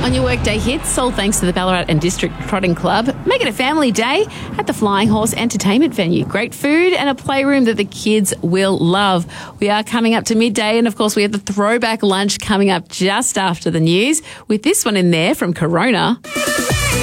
On your workday hits, all thanks to the Ballarat and District Trotting Club. Make it a family day at the Flying Horse Entertainment Venue. Great food and a playroom that the kids will love. We are coming up to midday, and of course we have the throwback lunch coming up just after the news with this one in there from Corona.